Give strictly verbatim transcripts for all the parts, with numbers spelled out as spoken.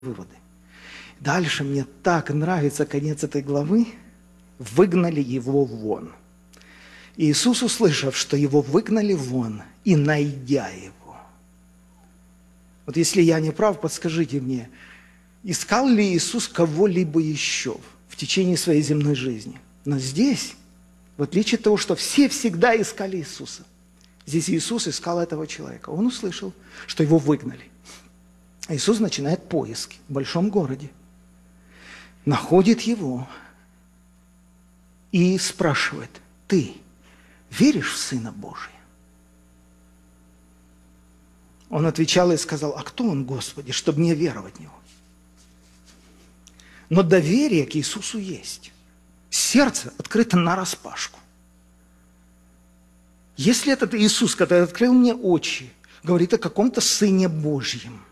выводы. Дальше мне так нравится конец этой главы. Выгнали его вон. И Иисус, услышав, что его выгнали вон, и найдя его. Вот если я не прав, подскажите мне, искал ли Иисус кого-либо еще в течение своей земной жизни? Но здесь, в отличие от того, что все всегда искали Иисуса, здесь Иисус искал этого человека. Он услышал, что его выгнали. Иисус начинает поиски в большом городе, находит его и спрашивает: ты веришь в Сына Божия? Он отвечал и сказал: а кто он, Господи, чтобы мне веровать в Него? Но доверие к Иисусу есть. Сердце открыто нараспашку. Если этот Иисус, который открыл мне очи, говорит о каком-то Сыне Божьем,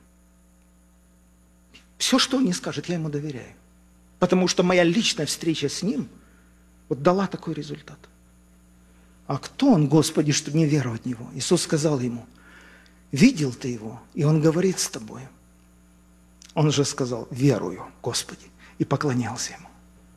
все, что он не скажет, я ему доверяю. Потому что моя личная встреча с ним вот дала такой результат. А кто он, Господи, чтобы не веровать в него? Иисус сказал ему: видел ты его, и он говорит с тобой. Он же сказал: верую, Господи, и поклонялся ему.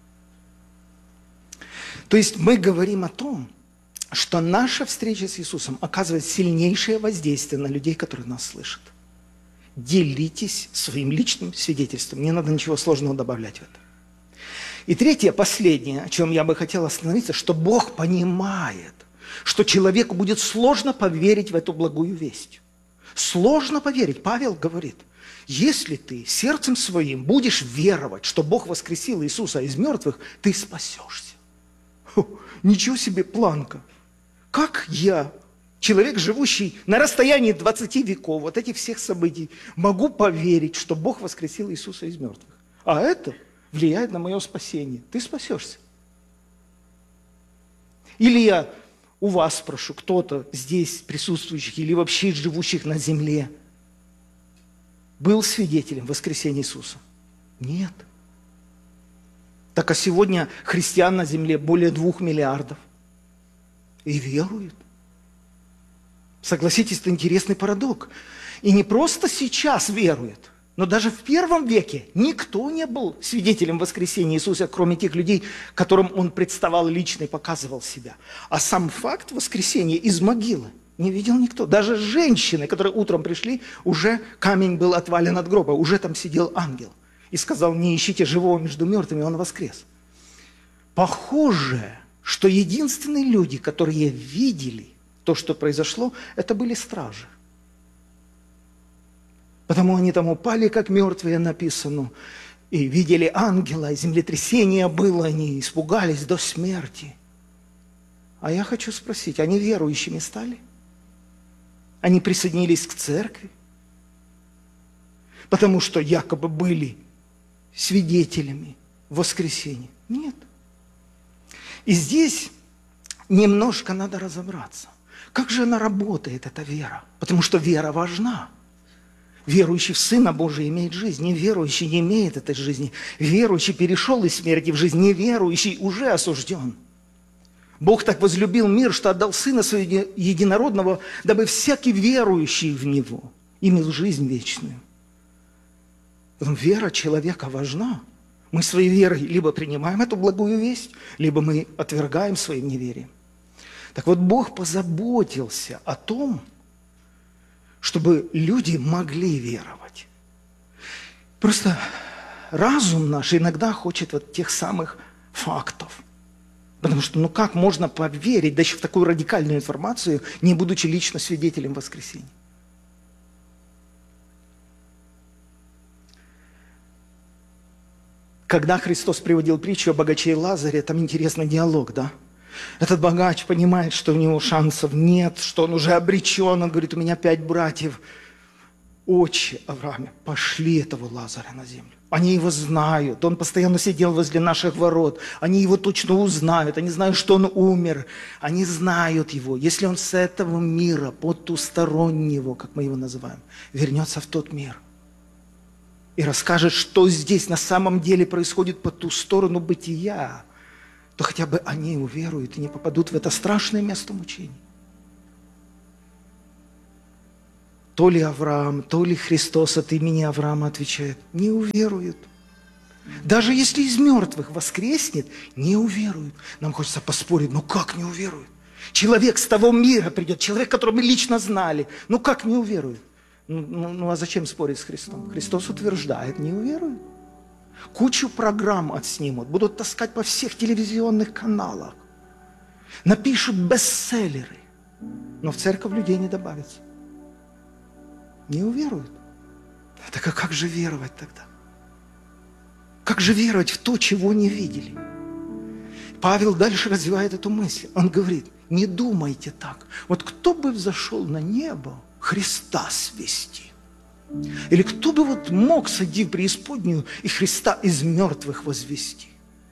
То есть мы говорим о том, что наша встреча с Иисусом оказывает сильнейшее воздействие на людей, которые нас слышат. Делитесь своим личным свидетельством. Не надо ничего сложного добавлять в это. И третье, последнее, о чем я бы хотел остановиться, что Бог понимает, что человеку будет сложно поверить в эту благую весть. Сложно поверить. Павел говорит: если ты сердцем своим будешь веровать, что Бог воскресил Иисуса из мертвых, ты спасешься. Фу, ничего себе планка. Как я, человек, живущий на расстоянии двадцати веков от этих всех событий, могу поверить, что Бог воскресил Иисуса из мертвых? А это влияет на мое спасение. Ты спасешься. Или я у вас спрошу, кто-то здесь присутствующих или вообще живущих на земле был свидетелем воскресения Иисуса? Нет. Так а сегодня христиан на земле более двух миллиардов. И веруют. Согласитесь, это интересный парадокс. И не просто сейчас веруют, но даже в первом веке никто не был свидетелем воскресения Иисуса, кроме тех людей, которым Он представал лично и показывал себя. А сам факт воскресения из могилы не видел никто. Даже женщины, которые утром пришли, уже камень был отвален от гроба, уже там сидел ангел. И сказал: не ищите живого между мертвыми, Он воскрес. Похоже, что единственные люди, которые видели то, что произошло, это были стражи. Потому они там упали, как мертвые, написано, и видели ангела, и землетрясение было, они испугались до смерти. А я хочу спросить, они верующими стали? Они присоединились к церкви? Потому что якобы были свидетелями воскресения? Нет. И здесь немножко надо разобраться. Как же она работает, эта вера? Потому что вера важна. Верующий в Сына Божия имеет жизнь. Неверующий не имеет этой жизни. Верующий перешел из смерти в жизнь. Неверующий уже осужден. Бог так возлюбил мир, что отдал Сына Своего Единородного, дабы всякий верующий в Него имел жизнь вечную. Поэтому вера человека важна. Мы своей верой либо принимаем эту благую весть, либо мы отвергаем своим неверием. Так вот, Бог позаботился о том, чтобы люди могли веровать. Просто разум наш иногда хочет вот тех самых фактов. Потому что ну как можно поверить, да еще в такую радикальную информацию, не будучи лично свидетелем воскресения? Когда Христос приводил притчу о богаче и Лазаре, там интересный диалог, да? Этот богач понимает, что у него шансов нет, что он уже обречен. Он говорит: у меня пять братьев. Отче Аврааме, пошли этого Лазаря на землю. Они его знают. Он постоянно сидел возле наших ворот. Они его точно узнают. Они знают, что он умер. Они знают его. Если он с этого мира, потустороннего, как мы его называем, вернется в тот мир и расскажет, что здесь на самом деле происходит по ту сторону бытия, то хотя бы они уверуют и не попадут в это страшное место мучений. то ли Авраам, то ли Христос от имени Авраама отвечает. Не уверуют. Даже если из мертвых воскреснет, не уверуют. Нам хочется поспорить, ну как не уверуют? Человек с того мира придет, человек, которого мы лично знали. Ну как не уверуют? Ну, ну, ну а зачем спорить с Христом? Христос утверждает, не уверуют. Кучу программ отснимут, будут таскать по всех телевизионных каналах. Напишут бестселлеры, но в церковь людей не добавится. Не уверуют. Так а как же веровать тогда? Как же веровать в то, чего не видели? Павел дальше развивает эту мысль. Он говорит, не думайте так. Вот кто бы взошел на небо Христа свести? Или кто бы вот мог сойти в преисподнюю и Христа из мертвых возвести?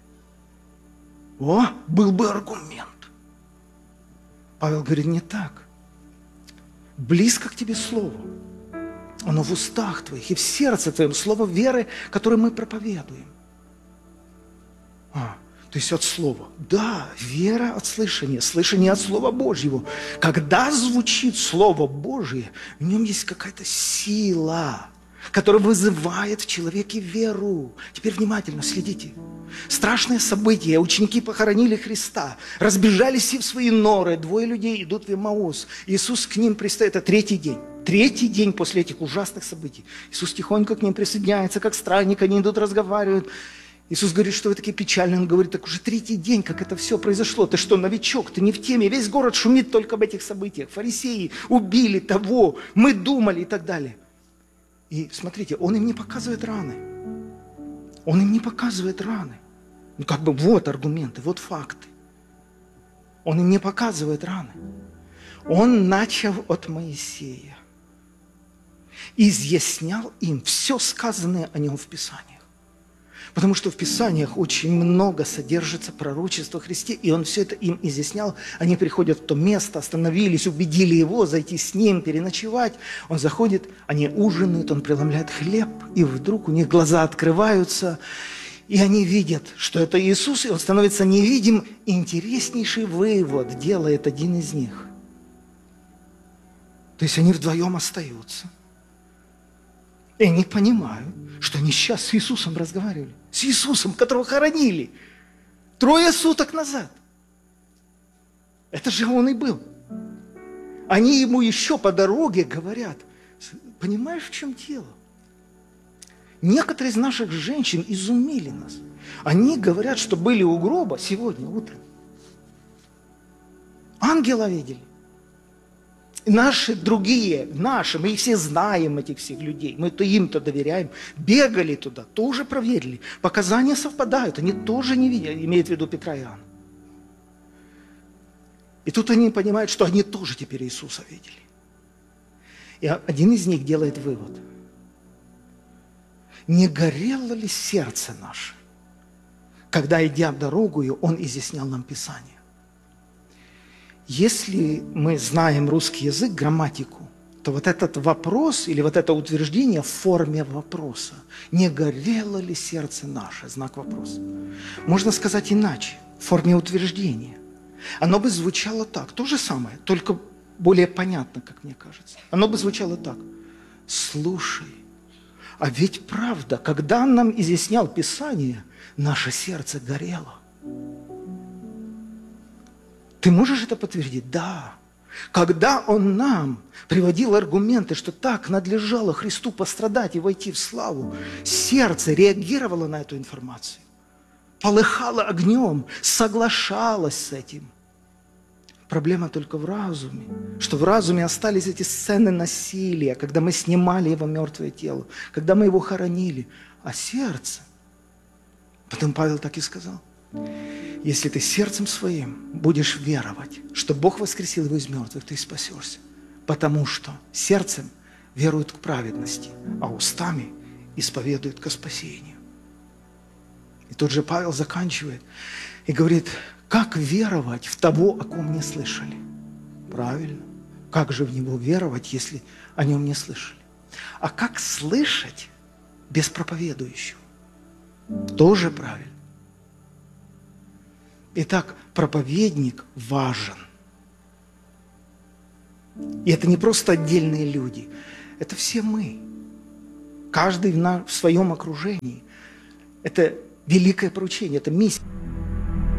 О, был бы аргумент. Павел говорит, не так. Близко к тебе слово. Оно в устах твоих и в сердце твоем. Слово веры, которое мы проповедуем. А, то есть от слова. Да, вера от слышания. Слышание от Слова Божьего. Когда звучит Слово Божие, в нем есть какая-то сила, которая вызывает в человеке веру. Теперь внимательно следите. Страшное событие. Ученики похоронили Христа. Разбежались все в свои норы. Двое людей идут в Эмаус. Иисус к ним пристает. Это третий день. Третий день после этих ужасных событий. Иисус тихонько к ним присоединяется, как странник. Они идут, разговаривают. Иисус говорит, что вы такие печальные. Он говорит, так уже третий день, как это все произошло. Ты что, новичок? Ты не в теме. Весь город шумит только об этих событиях. Фарисеи убили того. Мы думали и так далее. И смотрите, он им не показывает раны. Он им не показывает раны. Ну, как бы вот аргументы, вот факты. Он им не показывает раны. Он начал от Моисея. Изъяснял им все сказанное о нем в Писаниях. Потому что в Писаниях очень много содержится пророчества о Христе, и он все это им изъяснял. Они приходят в то место, остановились, убедили его зайти с ним, переночевать. Он заходит, они ужинают, он преломляет хлеб, и вдруг у них глаза открываются, и они видят, что это Иисус, и он становится невидим. Интереснейший вывод делает один из них. То есть они вдвоем остаются. И они понимают, что они сейчас с Иисусом разговаривали. С Иисусом, которого хоронили трое суток назад. Это же он и был. Они ему еще по дороге говорят, понимаешь, в чем дело? Некоторые из наших женщин изумили нас. Они говорят, что были у гроба сегодня утром. Ангела видели. Наши другие, наши, мы все знаем этих всех людей, мы-то им-то доверяем, бегали туда, тоже проверили, показания совпадают, они тоже не видят, имеют в виду Петра и Иоанна. И тут они понимают, что они тоже теперь Иисуса видели. И один из них делает вывод. Не горело ли сердце наше, когда, идя дорогою, Он изъяснял нам Писание? Если мы знаем русский язык, грамматику, то вот этот вопрос или вот это утверждение в форме вопроса. Не горело ли сердце наше? Знак вопроса. Можно сказать иначе, в форме утверждения. Оно бы звучало так, то же самое, только более понятно, как мне кажется. Оно бы звучало так. Слушай, а ведь правда, когда Он нам изъяснял Писание, наше сердце горело. Ты можешь это подтвердить? Да. Когда Он нам приводил аргументы, что так надлежало Христу пострадать и войти в славу, сердце реагировало на эту информацию, полыхало огнем, соглашалось с этим. Проблема только в разуме, что в разуме остались эти сцены насилия, когда мы снимали Его мертвое тело, когда мы Его хоронили, а сердце, потом Павел так и сказал, если ты сердцем своим будешь веровать, что Бог воскресил Его из мертвых, ты спасешься. Потому что сердцем веруют к праведности, а устами исповедуют ко спасению. И тут же Павел заканчивает и говорит, как веровать в того, о ком не слышали? Правильно. Как же в Него веровать, если о Нем не слышали? А как слышать без проповедующего? Тоже правильно. Итак, проповедник важен. И это не просто отдельные люди. Это все мы. Каждый в, на, в своем окружении. Это великое поручение, это миссия.